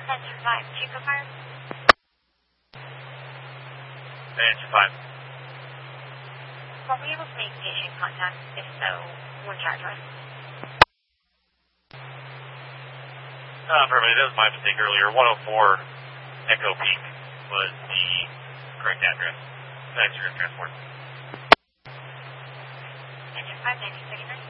Center 5, Chico Fire. Center 5. Were we able to make patient contact? If so, which address? Perfect. That was my mistake earlier. 104 Echo Peak was the correct address. Thanks for your transport. Center 5, 92 seconds.